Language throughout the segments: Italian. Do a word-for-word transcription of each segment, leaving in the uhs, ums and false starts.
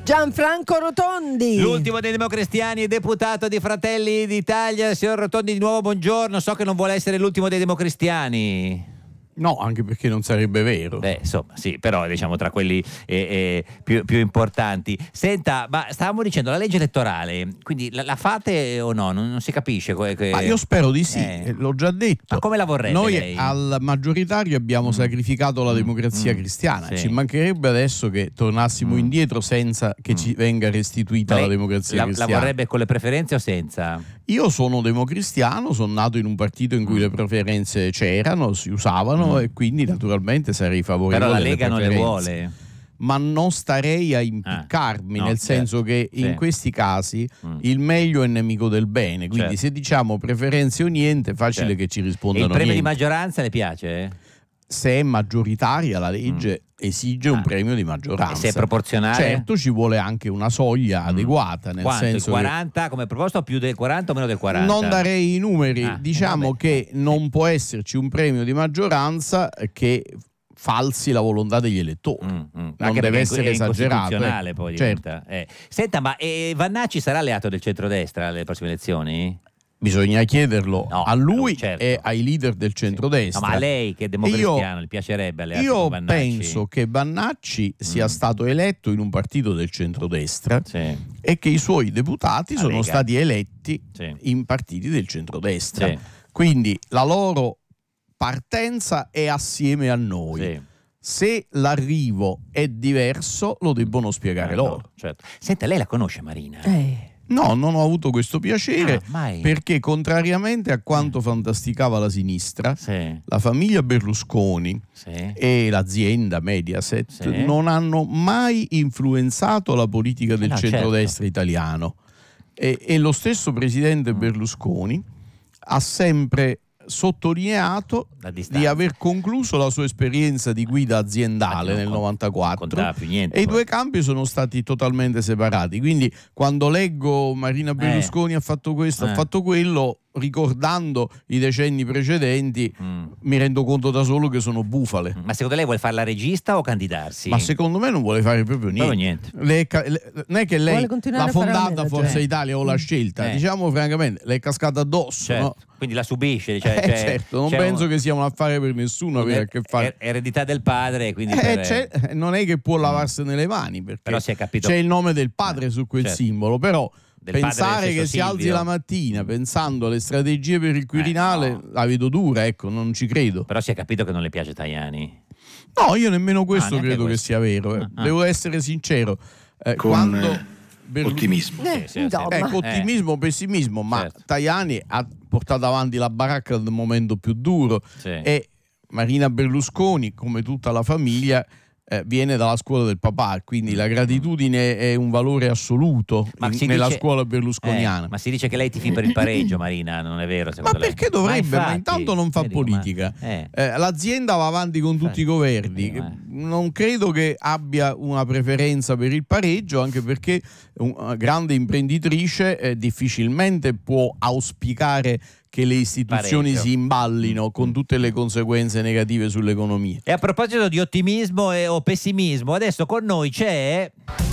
Gianfranco Rotondi. L'ultimo dei democristiani, deputato di Fratelli d'Italia. Signor Rotondi, di nuovo buongiorno. So che non vuole essere l'ultimo dei democristiani. No, anche perché non sarebbe vero. Beh, insomma, sì, però diciamo tra quelli eh, eh, più, più importanti. Senta, ma stavamo dicendo la legge elettorale, quindi la, la fate o no? Non, non si capisce. Que, que... Ma io spero di sì, eh. l'ho già detto. Ma come la vorrebbe Noi lei? al maggioritario abbiamo mm. sacrificato la democrazia mm. cristiana. Sì. Ci mancherebbe adesso che tornassimo mm. indietro senza che mm. ci venga restituita lei la democrazia la, cristiana. La vorrebbe con le preferenze o senza? Io sono democristiano, sono nato in un partito in cui mm. le preferenze c'erano, si usavano mm. e quindi naturalmente sarei favorevole. Però la Lega non le vuole. Ma non starei a impiccarmi, ah, no, nel senso certo. che in sì. questi casi mm. il meglio è nemico del bene, quindi certo. se diciamo preferenze o niente, facile certo. che ci rispondano. E il premio niente. di maggioranza le piace? Se è maggioritaria la legge mm. esige ah. un premio di maggioranza. E se è proporzionale? Certo, ci vuole anche una soglia mm. adeguata, nel Quanto, senso il quaranta che come proposto, più del quaranta o meno del quaranta? Non darei i numeri, ah, diciamo vabbè. che non può esserci un premio di maggioranza che falsi la volontà degli elettori. Mm, mm. Non deve essere esagerato. Eh. Poi certo. eh. Senta, ma eh, Vannacci sarà alleato del centrodestra alle prossime elezioni? Bisogna chiederlo no, a lui certo. e ai leader del centrodestra. No, ma a lei che è democristiano, le piacerebbe allearsi io con Vannacci? Io penso che Vannacci sia mm. stato eletto in un partito del centrodestra sì. e che i suoi deputati la sono Lega. stati eletti sì. in partiti del centrodestra. Sì. Quindi la loro partenza è assieme a noi. Sì. Se l'arrivo è diverso, lo debbono spiegare ah, loro. No, certo. Senta, lei la conosce Marina? Eh. No, non ho avuto questo piacere ah, perché contrariamente a quanto fantasticava la sinistra, sì. la famiglia Berlusconi sì. e l'azienda Mediaset sì. non hanno mai influenzato la politica del no, centrodestra certo. italiano e, e lo stesso presidente mm. Berlusconi ha sempre sottolineato di aver concluso la sua esperienza di guida aziendale nel novantaquattro niente, e poi. i due campi sono stati totalmente separati, quindi quando leggo Marina Berlusconi eh. ha fatto questo, eh. ha fatto quello, ricordando i decenni precedenti mm. mi rendo conto da solo che sono bufale. Ma secondo lei vuole fare la regista o candidarsi? Ma secondo me non vuole fare proprio niente, niente. Le, le, non è che lei l'ha fondata Forza eh. Italia o l'ha scelta, eh. diciamo francamente le è cascata addosso, certo. no? Quindi la subisce, cioè, eh, cioè, certo, non penso un... che sia un affare per nessuno avere a che fare. Eredità del padre, quindi eh, per... c'è, non è che può lavarsene le mani perché però si è capito... c'è il nome del padre su quel certo. simbolo, però del pensare che si Silvio. alzi la mattina pensando alle strategie per il Quirinale eh, no. la vedo dura, ecco, non ci credo. Però si è capito che non le piace Tajani. No, io nemmeno questo ah, credo questo. che sia vero, eh. ah, devo essere sincero. Eh, Con quando Berlu... ottimismo. Eh, sì, sì, ecco, ottimismo, pessimismo, ma certo. Tajani ha portato avanti la baracca nel momento più duro sì. e Marina Berlusconi, come tutta la famiglia, eh, viene dalla scuola del papà, quindi la gratitudine è un valore assoluto in, nella dice, scuola berlusconiana. Eh, ma si dice che lei tifi per il pareggio, Marina, non è vero? Ma lei? perché dovrebbe? Ma, infatti, ma intanto non fa dico, politica. Ma, eh. Eh, l'azienda va avanti con tutti infatti, i governi. Eh, non credo che abbia una preferenza per il pareggio, anche perché una grande imprenditrice eh, difficilmente può auspicare che le istituzioni pareggio. si imballino con tutte le conseguenze negative sull'economia. E a proposito di ottimismo e, o pessimismo, adesso con noi c'è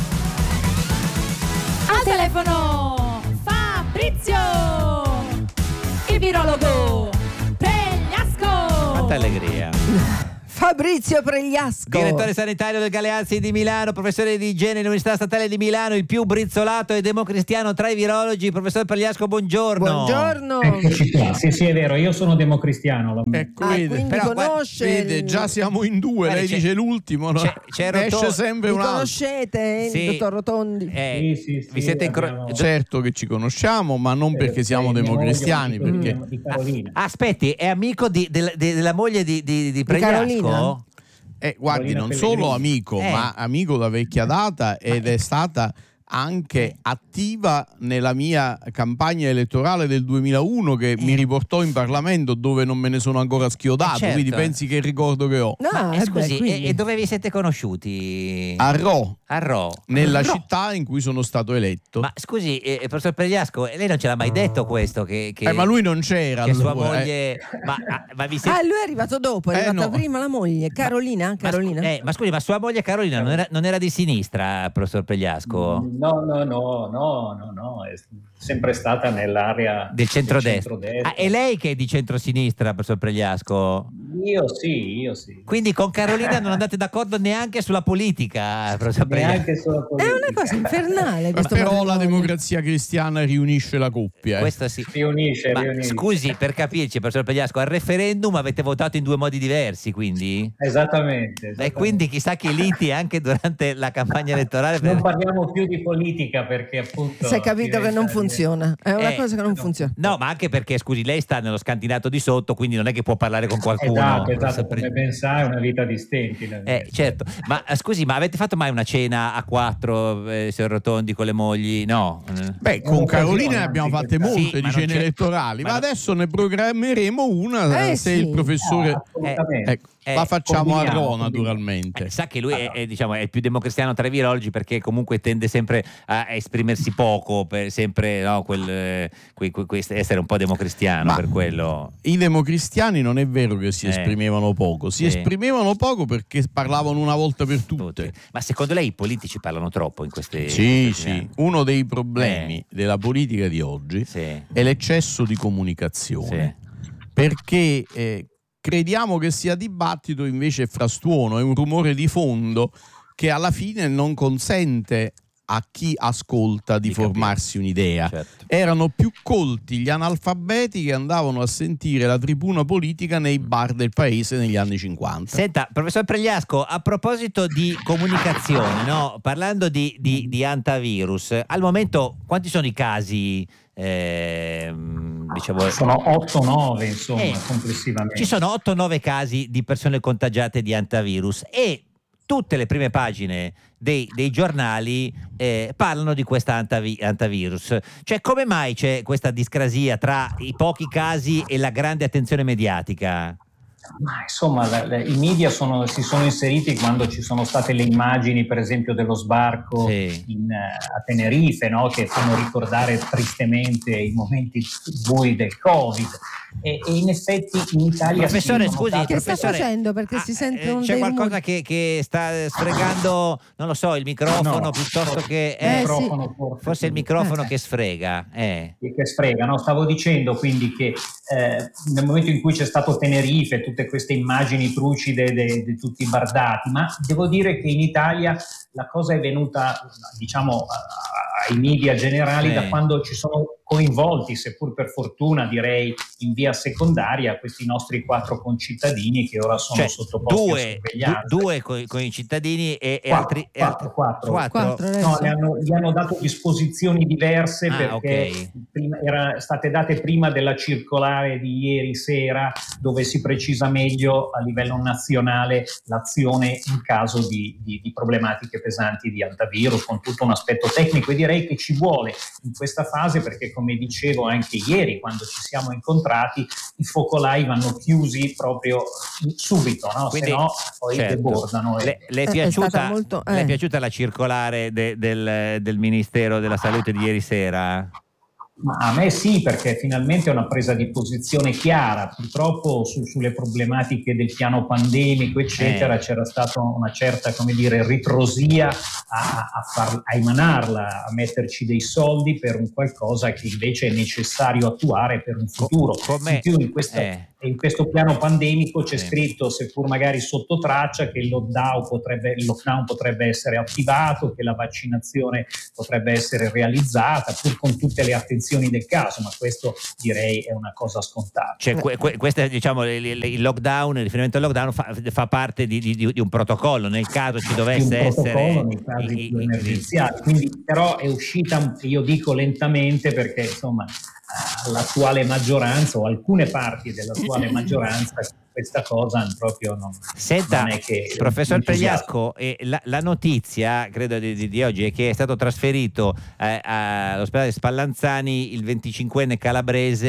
al telefono Fabrizio, il virologo Pregliasco. Quanta allegria. Fabrizio Pregliasco, direttore sanitario del Galeazzi di Milano, professore di igiene all'Università Statale di Milano, il più brizzolato e democristiano tra i virologi. Professor Pregliasco, buongiorno. Buongiorno. Eccoci qua. Sì, sì, è vero, io sono democristiano. Ecco, ah, vede. Però, conosce vede, già siamo in due, Guarda, lei c'è, dice l'ultimo, no? c'è, c'è esce Rotondi. sempre Mi un altro. conoscete, sì. il dottor Rotondi? Eh, sì, sì, sì, vi siete abbiamo... incro... Certo che ci conosciamo, ma non perché siamo democristiani, perché... di Carolina. Ah, aspetti, è amico di, de, de, della moglie di, di, di Pregliasco? Eh, guardi, non solo amico, eh. ma amico da vecchia data ed è stata anche attiva nella mia campagna elettorale del duemilauno che eh. mi riportò in Parlamento, dove non me ne sono ancora schiodato, eh certo. quindi pensi che ricordo che ho. No, ma, eh scusi, beh, e, e dove vi siete conosciuti? A Rho, A Rho. nella No. città in cui sono stato eletto. Ma scusi, eh, professor Pregliasco, lei non ce l'ha mai detto questo? Che, che, Eh, ma lui non c'era che sua allora, eh. moglie. Ma, ah, ma vi siete- Ah, lui è arrivato dopo, è Eh, arrivata no. prima la moglie, Carolina. ma, Carolina. eh, ma scusi, ma sua moglie Carolina non era, non era di sinistra, professor Pregliasco? No, no, no, no, no, no, è sempre stata nell'area Del centrodestra. centrodestra. Ah, è lei che è di centrosinistra, professor Pregliasco? Io sì, io sì. Quindi con Carolina non andate d'accordo neanche sulla politica, professor Pregliasco? Neanche sulla È politica. una cosa infernale Ma questo però la matrimonio. democrazia cristiana riunisce la coppia. eh. Questo sì. Riunisce, Ma riunisce. scusi, per capirci, professor Pregliasco, al referendum avete votato in due modi diversi, quindi? Esattamente. E esattamente. quindi chissà che liti anche durante la campagna elettorale. Non per- parliamo più di politica perché appunto... Si è capito che non diventa- funziona, è una Eh, cosa che non no. funziona. No, ma anche perché, scusi, lei sta nello scantinato di sotto, quindi non è che può parlare con qualcuno. Esatto, professor esatto, Pre- come ben sai è una vita di stenti. la Eh, mia. certo, ma eh, scusi, ma avete fatto mai una cena a quattro, eh, signor Rotondi, con le mogli? No. Eh. Beh, con Un'occasione Carolina ne abbiamo anche fatte questa. molte Sì, ma di non cene c'è- elettorali, ma ma non- adesso ne programmeremo una Eh, se sì. il professore... Ah, assolutamente. Ecco, Eh, la facciamo a combiniamo, Rho, combiniamo. naturalmente. Eh, sa che lui è, è, diciamo, è il più democristiano tra i virologi, perché comunque tende sempre a esprimersi poco, per sempre no, quel, eh, que- que- quest- essere un po' democristiano, Ma- per quello. I democristiani non è vero che si Eh. esprimevano poco, si Sì. esprimevano poco perché parlavano una volta per Tutti. tutte. Ma secondo lei i politici parlano troppo in queste Sì, in questi sì, anni? uno dei problemi Eh. della politica di oggi Sì. è l'eccesso di comunicazione, perché eh, crediamo che sia dibattito, invece è frastuono, è un rumore di fondo che alla fine non consente a chi ascolta di, Di formarsi un'idea. Certo. Erano più colti gli analfabeti che andavano a sentire la tribuna politica nei bar del paese negli anni cinquanta. Senta, professor Pregliasco, a proposito di comunicazione, no? Parlando di, di, di antivirus, al momento quanti sono i casi? ehm, diciamo, Sono otto nove insomma Eh, complessivamente. ci sono otto nove casi di persone contagiate di antivirus e tutte le prime pagine dei, dei giornali eh, parlano di questa antavi- antivirus. Cioè, come mai c'è questa discrasia tra i pochi casi e la grande attenzione mediatica? Ma insomma, la- la- i media sono- si sono inseriti quando ci sono state le immagini, per esempio, dello sbarco Sì. in, eh, a Tenerife, no? Che fanno ricordare tristemente i momenti bui del Covid. E, e in effetti in Italia Professore, si sono scusi, notate- Che sta professore, facendo? Perché si ah, sentono eh, c'è dei qualcosa rumori. che, che sta sfregando, non lo so, il microfono No, piuttosto che Eh, eh, sì. microfono, forse. forse il microfono che sfrega. Eh. che sfrega, no? Stavo dicendo quindi che eh, nel momento in cui c'è stato Tenerife, tutte queste immagini trucide di tutti i bardati, ma devo dire che in Italia la cosa è venuta, diciamo, a- ai media generali Sì. da quando ci sono coinvolti, seppur per fortuna direi in via secondaria, questi nostri quattro concittadini che ora sono Cioè, sottoposti a due, sorveglianza. du- due con, con i cittadini e, e Quattro, altri, e quattro, altri- quattro. Quattro, adesso. No, gli hanno, gli hanno dato disposizioni diverse Ah, perché ok. prima, era state date prima della circolare di ieri sera, dove si precisa meglio a livello nazionale l'azione in caso di, di, di problematiche pesanti di antivirus, con tutto un aspetto tecnico, e direi che ci vuole in questa fase perché, come dicevo anche ieri quando ci siamo incontrati, i focolai vanno chiusi proprio subito, no? Quindi, Se no poi certo. debordano. e- Le, le è Eh, è piaciuta, stata molto- le è eh. piaciuta la circolare de- del, del Ministero della Salute di ieri sera? Ma a me sì, perché finalmente è una presa di posizione chiara. Purtroppo su- sulle problematiche del piano pandemico, eccetera, Eh. c'era stata una certa, come dire, ritrosia a, a, far, a emanarla, a metterci dei soldi per un qualcosa che invece è necessario attuare per un futuro. come- In più in questa, eh. in questo piano pandemico c'è Sì. scritto, seppur magari sotto traccia, che il lockdown potrebbe, il lockdown potrebbe essere attivato, che la vaccinazione potrebbe essere realizzata, pur con tutte le attenzioni del caso, ma questo direi è una cosa scontata. Cioè, que- que- questo è, diciamo, il, il- il lockdown, il riferimento al lockdown fa, fa parte di, di- di un protocollo nel caso ci Di un dovesse essere protocollo nei casi i- più i- emergenziali, quindi però è uscita, io dico lentamente, perché insomma eh, l'attuale maggioranza o alcune parti dell'attuale maggioranza questa cosa proprio non, Senta, non è che professor entusiasma. Pregliasco, eh, la, la notizia, credo di, di- di oggi, è che è stato trasferito eh, all'ospedale Spallanzani il venticinquenne calabrese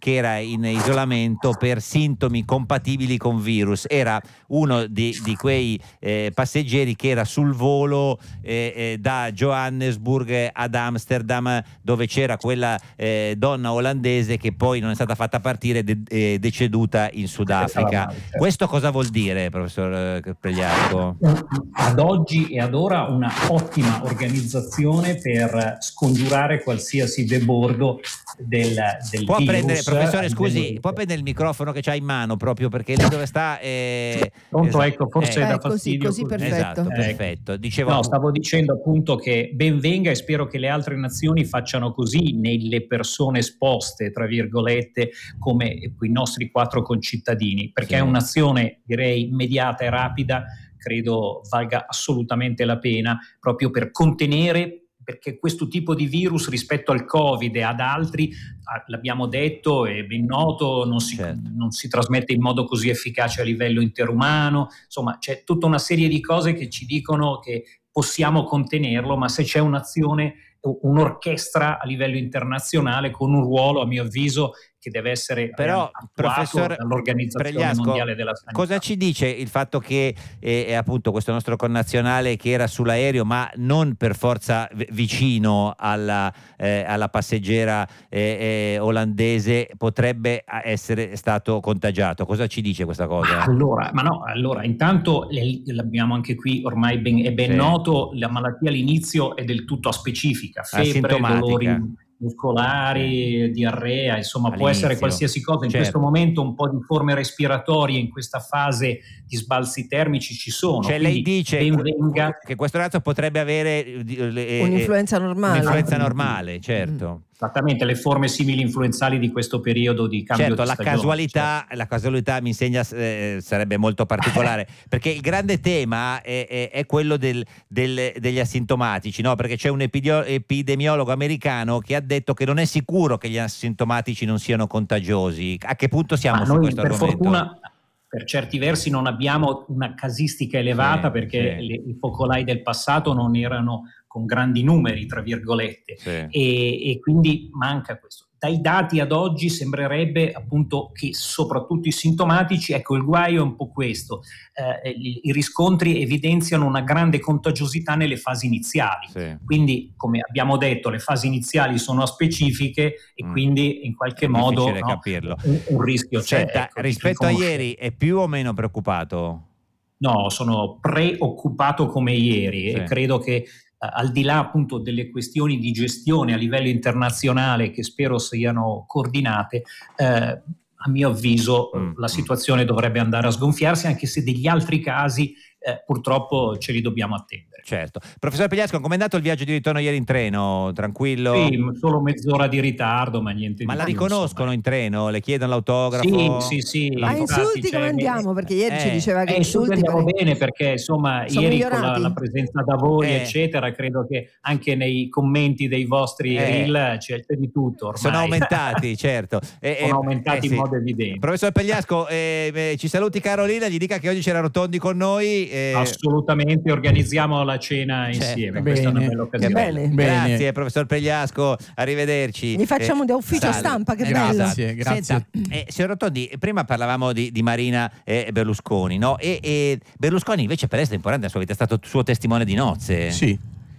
che era in isolamento per sintomi compatibili con virus. Era uno di, di quei eh, passeggeri che era sul volo eh, eh, da Johannesburg ad Amsterdam, dove c'era quella eh, donna olandese che poi non è stata fatta partire, de- eh, deceduta in Sudafrica. Male, certo. Questo cosa vuol dire, professor Pregliasco? Ad oggi e ad ora una ottima organizzazione per scongiurare qualsiasi debordo del, del Può virus. prendere, professore, scusi, livello- può prendere il microfono che c'ha in mano, proprio perché lì dove sta eh, Pronto, esatto. ecco, forse Eh, da Eh, così, fastidio. così, perfetto. esatto, Ecco. perfetto. Dicevo, No, stavo dicendo appunto che ben venga e spero che le altre nazioni facciano così nelle persone esposte, tra virgolette, come i nostri quattro concittadini, perché Sì. è un'azione, direi, immediata e rapida, credo valga assolutamente la pena, proprio per contenere, perché questo tipo di virus rispetto al Covid e ad altri, ah, l'abbiamo detto, è ben noto, non si, Certo. non si trasmette in modo così efficace a livello interumano, insomma c'è tutta una serie di cose che ci dicono che possiamo contenerlo, ma se c'è un'azione, un'orchestra a livello internazionale con un ruolo, a mio avviso, che deve essere però, attuato professor dall'Organizzazione Pregliasco, Mondiale della Sanità. cosa ci dice il fatto che eh, è appunto questo nostro connazionale che era sull'aereo, ma non per forza v- vicino alla, eh, alla passeggera eh, eh, olandese, potrebbe essere stato contagiato? Cosa ci dice questa cosa? Allora, ma no, allora, intanto le- l'abbiamo anche qui, ormai ben, è ben Sì. noto, la malattia all'inizio è del tutto aspecifica, febbre, Asintomatica. dolori muscolari, diarrea, insomma può All'inizio. essere qualsiasi cosa. In Certo. questo momento un po' di forme respiratorie in questa fase di sbalzi termici ci sono. Cioè lei quindi dice ben que- venga. che questo ragazzo potrebbe avere eh, eh, Un'influenza normale. un'influenza normale, certo. Esattamente, le forme simili influenzali di questo periodo di cambio Certo, di la stagione. casualità, la casualità mi insegna eh, sarebbe molto particolare, perché il grande tema è, è- è quello del- del- degli asintomatici, no? Perché c'è un epidio- epidemiologo americano che ha detto che non è sicuro che gli asintomatici non siano contagiosi. A che punto siamo Ma su noi questo per argomento? fortuna per certi versi non abbiamo una casistica elevata, Sì, perché sì. le- i focolai del passato non erano con grandi numeri, tra virgolette, Sì. e, e quindi manca questo. Dai dati ad oggi sembrerebbe appunto che soprattutto i sintomatici, ecco il guaio è un po' questo, eh, i, i riscontri evidenziano una grande contagiosità nelle fasi iniziali. Sì. Quindi, come abbiamo detto, le fasi iniziali sono aspecifiche e Mm. quindi in qualche È modo difficile no, capirlo. un, un rischio c'è. Senta, ecco, di rispetto a riconoscere. ieri è più o meno preoccupato? No, sono preoccupato come ieri Sì. e credo che eh, al di là appunto delle questioni di gestione a livello internazionale che spero siano coordinate, eh, a mio avviso Mm, la mm. situazione dovrebbe andare a sgonfiarsi, anche se degli altri casi eh, purtroppo ce li dobbiamo attendere. Certo. Professor Pregliasco, com'è andato il viaggio di ritorno ieri in treno? Tranquillo? Sì, solo mezz'ora di ritardo, ma niente Ma di la più, riconoscono insomma. in treno? Le chiedono l'autografo? Sì, sì, sì. La A fo- infatti, insulti cioè, come andiamo? Perché ieri ci Eh, diceva che Eh, insulti insulti andiamo pare- bene perché insomma Sono ieri con la, migliorati? la presenza da voi Eh. eccetera, credo che anche nei commenti dei vostri Eh. reel c'è, c'è di tutto ormai. Sono aumentati, certo. Eh, Sono eh, aumentati eh, in sì. modo evidente. Professor Pregliasco, eh, eh, ci saluti Carolina, gli dica che oggi c'era Rotondi con noi. eh, Assolutamente, organizziamo la cena Certo. insieme, questa è una Bene. bella Che occasione. bene. Bene. Grazie professor Pregliasco, arrivederci. Gli facciamo da ufficio salve. stampa, che Grazie, bello. Esatto. grazie. Senta, eh, signor Rotondi, prima parlavamo di, di Marina e Berlusconi, no? E, e Berlusconi invece per essere importante nella sua vita è stato suo testimone di nozze. Sì,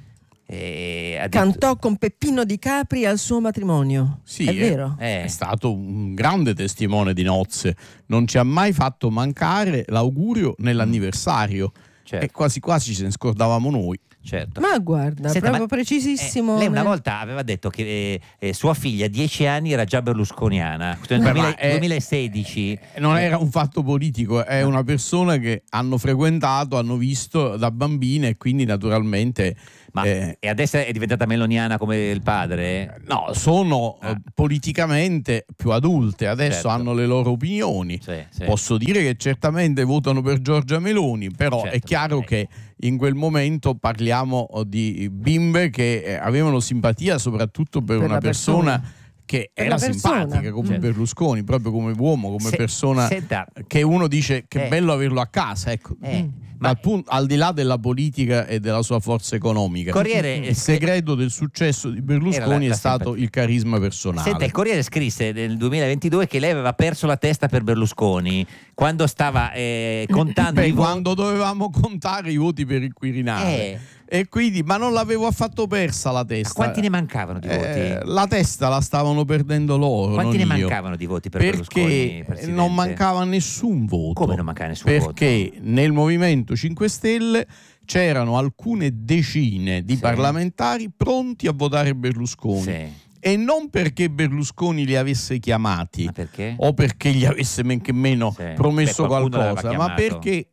E ha detto- Cantò con Peppino Di Capri al suo matrimonio. sì, È eh. vero? Eh, è stato un grande testimone di nozze, non ci ha mai fatto mancare l'augurio nell'anniversario certo, e quasi quasi ce ne scordavamo noi. certo. Ma guarda, Senta, proprio ma- precisissimo. Eh, lei una volta aveva detto che eh, eh, sua figlia a dieci anni era già berlusconiana. Questo nel Beh, duemila- ma è- duemilasedici. Non era un fatto politico, è una persona che hanno frequentato, hanno visto da bambina e quindi naturalmente Ma eh, e adesso è diventata meloniana come il padre? no, sono Ah. eh, politicamente più adulte, adesso Certo. hanno le loro opinioni. Sì, sì. Posso dire che certamente votano per Giorgia Meloni, però Certo, è chiaro eh. che in quel momento parliamo di bimbe che eh, avevano simpatia soprattutto per, Per una la persona, persona. perché Per era la persona. simpatica come Mm. Berlusconi, proprio come uomo, come Se- persona senta, che uno dice che Eh. è bello averlo a casa, ecco. eh, Ma ma al, punto- al di là della politica e della sua forza economica, Corriere il segreto del successo di Era Berlusconi la- la è stato simpatia. il carisma personale. Senta, il Corriere scrisse nel duemilaventidue che lei aveva perso la testa per Berlusconi quando stava eh, contando Beh, i voti. quando dovevamo contare i voti per il Quirinale. Eh. E quindi, ma non l'avevo affatto persa la testa. Quanti ne mancavano di voti? Eh, la testa la stavano perdendo loro. Quanti non ne io. mancavano di voti per Berlusconi, Perché Presidente? non mancava nessun voto. Come non mancava nessun Perché nel Movimento cinque Stelle c'erano alcune decine di Sì. parlamentari pronti a votare Berlusconi. Sì. E non perché Berlusconi li avesse chiamati Ma perché? o perché gli avesse men che meno Sì. promesso Beh, qualcuno qualcosa, l'aveva ma chiamato. perché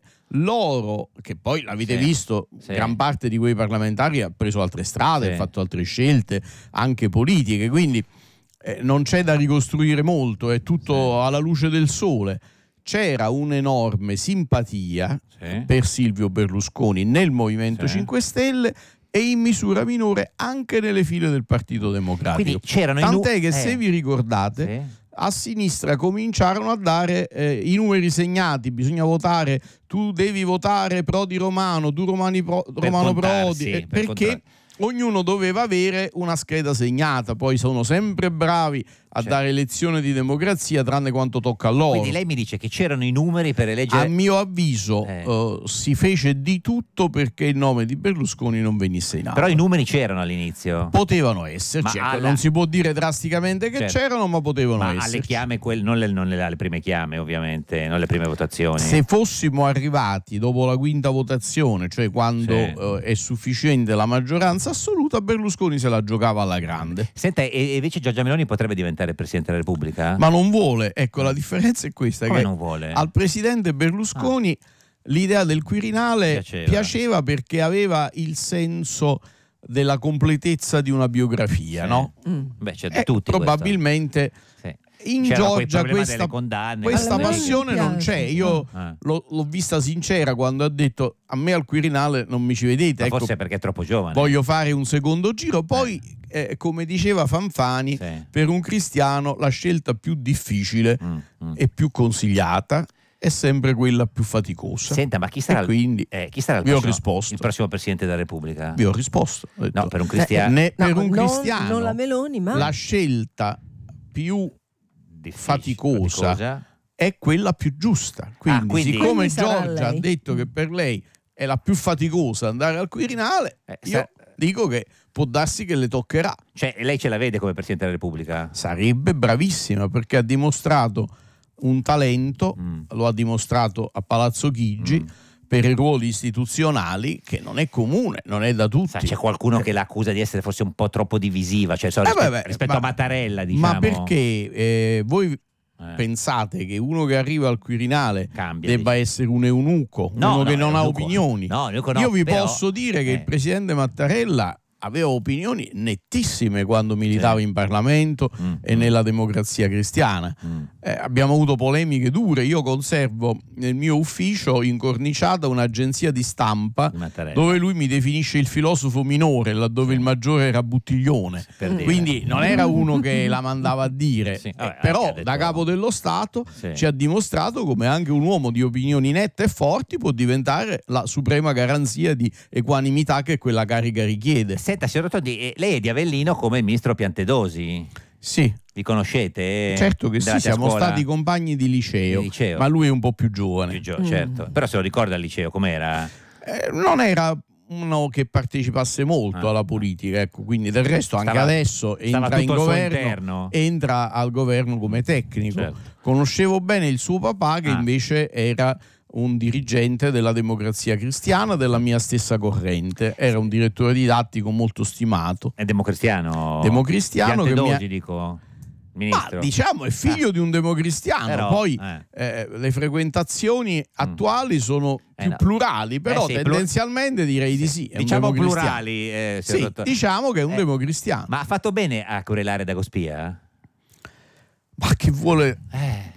loro, che poi l'avete Sì. visto, Sì. gran parte di quei parlamentari ha preso altre strade, Sì. ha fatto altre scelte, anche politiche, quindi eh, non c'è da ricostruire molto, è tutto alla luce del sole. C'era un'enorme simpatia Sì. per Silvio Berlusconi nel Movimento Sì. cinque Stelle e in misura minore anche nelle file del Partito Democratico. Quindi c'erano i nu- Tant'è che eh. se vi ricordate, Sì. a sinistra cominciarono a dare eh, i numeri segnati, bisogna votare, tu devi votare Prodi Romano, tu Romani Pro- Romano contarsi, Prodi, eh, per perché contar- ognuno doveva avere una scheda segnata, poi sono sempre bravi a Certo. dare lezione di democrazia tranne quanto tocca a loro. Quindi lei mi dice che c'erano i numeri per eleggere. A mio avviso Eh. eh, si fece di tutto perché il nome di Berlusconi non venisse in aula. Però i numeri c'erano all'inizio. Potevano esserci, Ma ecco, alla- non si può dire drasticamente che Certo. c'erano, ma potevano Ma esserci. alle chiame, quel- non, le, non le- alle prime chiame, ovviamente, non le prime votazioni. Se fossimo arrivati dopo la quinta votazione, cioè quando Sì. eh, è sufficiente la maggioranza assoluta, Berlusconi se la giocava alla grande. Senta, e e invece Giorgia Meloni potrebbe diventare Presidente della Repubblica? Ma non vuole, ecco, la differenza è questa, Come che non vuole? al presidente Berlusconi l'idea del Quirinale Piaceva. piaceva. perché aveva il senso della completezza di una biografia, Sì. no? Mm. Beh, c'è di Eh, tutti. probabilmente questo. Sì. in C'erano quei Giorgia problema questa, delle condanne. questa Alla Meloni passione non piace. c'è. Io Ah. l'ho, l'ho vista sincera quando ha detto a me al Quirinale non mi ci vedete, Ma ecco, forse perché è troppo giovane. voglio fare un secondo giro. Poi, eh, come diceva Fanfani, Sì. per un cristiano la scelta più difficile Mm, mm. e più consigliata è sempre quella più faticosa. Senta, ma chi sarà, E il- quindi eh, chi sarà il, vi ho prossimo, risposto. il prossimo Presidente della Repubblica? Vi ho risposto. Ho detto, No, per un cristiano. ne- No, per un non- cristiano non la Meloni, ma la scelta più Difficile, faticosa faticosa. è quella più giusta. Quindi, Ah, quindi- siccome Quindi sarà Giorgia ha lei. detto che per lei è la più faticosa andare al Quirinale, Eh, io sa- dico che può darsi che le toccherà. Cioè, lei ce la vede come Presidente della Repubblica? Sarebbe bravissima perché ha dimostrato un talento, Mm. lo ha dimostrato a Palazzo Chigi, Mm. per i ruoli istituzionali che non è comune, non è da tutti. Sa, c'è qualcuno che l'accusa di essere forse un po' troppo divisiva, cioè, so, Eh, rispetto, vabbè, rispetto ma- a Mattarella, diciamo. Ma perché eh, voi Eh, pensate che uno che arriva al Quirinale cambia, debba dici. essere un eunuco, No, uno no, che non ha eunuco- opinioni? no, eunuco no, Io vi però- posso dire che eh. il presidente Mattarella aveva opinioni nettissime quando militava Sì. in Parlamento Mm, e mm. nella democrazia cristiana. Mm. Eh, abbiamo avuto polemiche dure. Io conservo nel mio ufficio incorniciata un'agenzia di stampa Di Mattarella. dove lui mi definisce il filosofo minore, laddove il maggiore era Buttiglione. Per dire. Quindi non era uno che la mandava a dire. Sì, Eh, vabbè, però anche ha detto- da capo dello Stato Sì. ci ha dimostrato come anche un uomo di opinioni nette e forti può diventare la suprema garanzia di equanimità che quella carica richiede. Senta, signor Rotondi, eh, lei è di Avellino come il ministro Piantedosi? Sì, Li conoscete? certo che Della sì, siamo scuola? stati compagni di liceo, Di liceo. ma lui è un po' più giovane. Più gio- Mm. certo. Però se lo ricorda al liceo com'era? Eh, non era uno che partecipasse molto Ah. alla politica, ecco, quindi del resto anche Stava- adesso stava entra in tutto al suo governo, interno. entra al governo come tecnico. Certo. Conoscevo bene il suo papà che Ah. invece era un dirigente della Democrazia Cristiana della mia stessa corrente, era un direttore didattico molto stimato. È democristiano? Democristiano che Piantedosi, mi ha- dico. Ma Ministro. diciamo è figlio di un democristiano, Però, poi eh. eh, le frequentazioni attuali sono Eh, più no. plurali, però Eh sì, plur- tendenzialmente direi di sì. È un Diciamo democristiano. plurali, eh, signor Sì, Dottor- diciamo che è un Eh, democristiano. Ma ha fatto bene a querelare Dagospia? Ma che vuole Eh.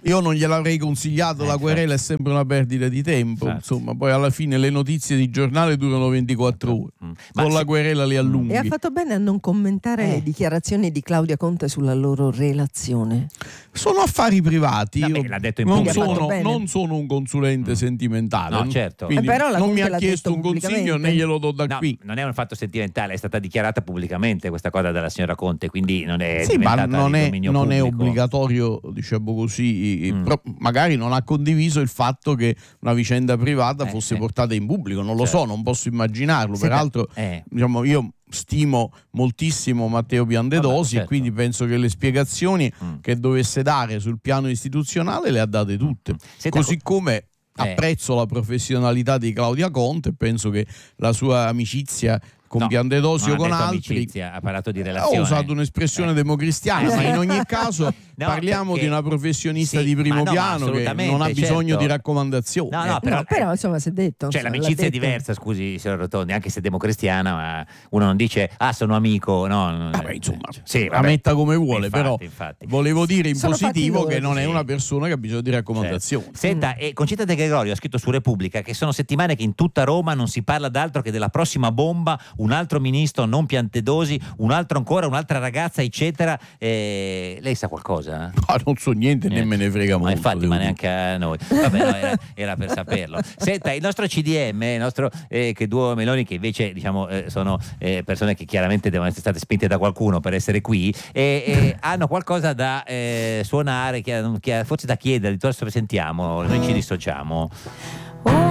Io non gliel'avrei consigliato, Eh, la querela è sempre una perdita di tempo, Infatti. insomma, poi alla fine le notizie di giornale durano ventiquattro ore, Mm. Ma con la se- querela li allunghi. E ha fatto bene a non commentare Eh. le dichiarazioni di Claudia Conte sulla loro relazione. Sono affari privati, Vabbè, io l'ha detto in non, pubblico. Ha fatto sono, bene. non sono un consulente Mm. sentimentale, No, certo. quindi Eh, però la non Conte mi ha l'ha chiesto detto un consiglio pubblicamente. né glielo do da No, qui. non è un fatto sentimentale, è stata dichiarata pubblicamente questa cosa dalla signora Conte, quindi non è Sì, ma diventata non di è, dominio non è pubblico. obbligatorio, diciamo così, Mm. però magari non ha condiviso il fatto che una vicenda privata Eh, fosse sì. portata in pubblico, non lo Certo. so, non posso immaginarlo. Senta, Peraltro, eh. diciamo, io stimo moltissimo Matteo Piantedosi Vabbè, certo. e quindi penso che le spiegazioni Mm. che dovesse dare sul piano istituzionale le ha date tutte. Senta, Così co- come Eh. apprezzo la professionalità di Claudia Conte e penso che la sua amicizia con No, Piantedosi non o ha con detto altri. amicizia, ha parlato di Ho relazione. usato un'espressione Eh. democristiana, Eh, ma sì. in ogni caso No, parliamo perché- di una professionista Sì, di ma primo no, ma piano che assolutamente, non ha bisogno certo. di raccomandazioni. No, no, ecco. però, No, però eh, insomma si è detto. Cioè insomma, l'amicizia l'ha è detto. diversa, scusi signor Rotondi, anche se democristiana, ma uno non dice ah sono amico, no. non- Vabbè, insomma, sì, la vabbè. metta come vuole, Infatti, però infatti. volevo dire in Sono fatti positivo loro, che non è sì. una persona che ha bisogno di raccomandazioni. Certo. Senta, e Concita De Gregorio ha scritto su Repubblica che sono settimane che in tutta Roma non si parla d'altro che della prossima bomba, un altro ministro, non Piantedosi, un altro ancora, un'altra ragazza, eccetera. Eh, lei sa qualcosa? Ma non so niente, né me ne frega Ma molto. infatti, devo ma dire. neanche a noi. Vabbè, no, era, era per saperlo. Senta, il nostro C D M, il nostro eh, che duo Meloni, che invece diciamo eh, sono eh, persone che chiaramente devono essere state spinte da qualcuno per essere qui, e, e hanno qualcosa da eh, suonare, che, che, forse da chiedere, di sentiamo, noi ci dissociamo.